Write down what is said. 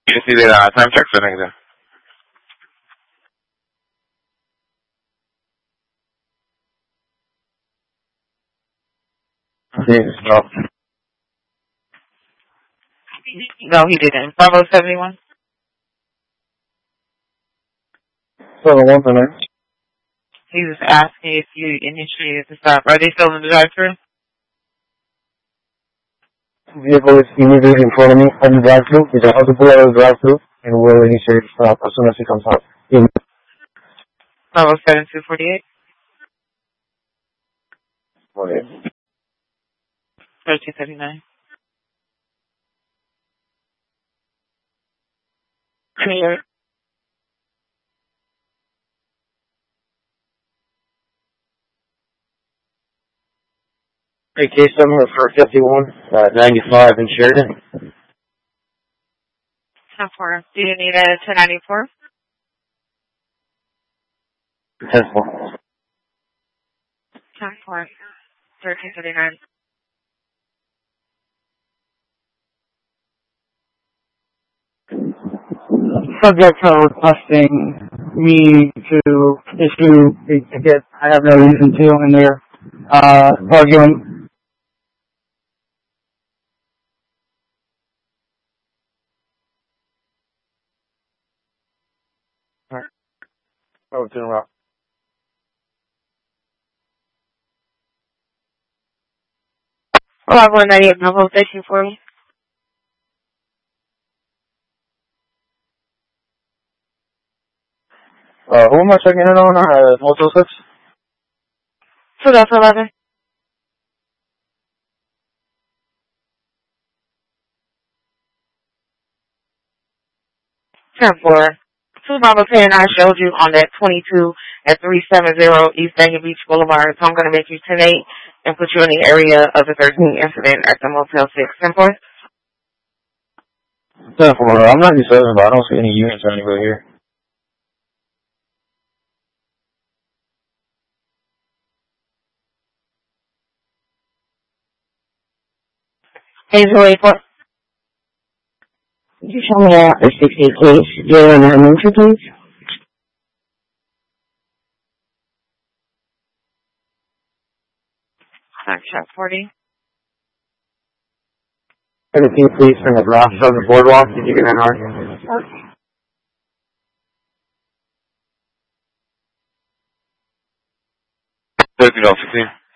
You see the time check for next day. No. No, he didn't. 5071. So the one for next. He was asking if you initiated the stop. Are they still in the drive-thru? Vehicle is immediately in front of me on the drive-thru. He's about to pull out of the drive-thru and we'll initiate the stop as soon as he comes out. 507-248. 1339. Clear. Hey, case number for 51, 95 in Sheridan. 10-4. Do you need a 1094? 10-4. 10-4. 1339. Subjects are requesting me to issue a ticket. I have no reason to, and they're arguing. Alright. Oh, turn around. Well, I want 98 Novo Station for me. Who am I checking in on? Motel 6? 2011. Ten four. 2 Bravo 10, I showed you on that 22 at 370 East Dania Beach Boulevard. So I'm going to make you 10-8 and put you in the area of the 13th incident at the Motel 6. 10 4. 10-4. I'm 97, but I don't see any units or anybody here. Hazel 84. Could you show me a 60, please? You're in an entry, please? Shot 40. 17, please, from the Ross Southern Boardwalk. Did you get an R? Open off 15.